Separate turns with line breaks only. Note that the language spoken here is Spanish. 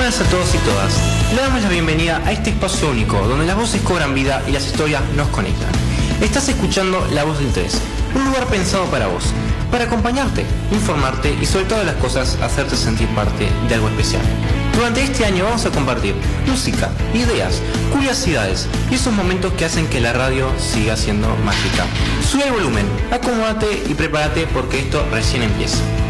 buenas a todos y todas. Le damos la bienvenida a este espacio único donde las voces cobran vida y las historias nos conectan. Estás escuchando La Voz del 3, un lugar pensado para vos, para acompañarte, informarte y sobre todas las cosas hacerte sentir parte de algo especial. Durante este año vamos a compartir música, ideas, curiosidades y esos momentos que hacen que la radio siga siendo mágica. Sube el volumen, acomódate y prepárate porque esto recién empieza.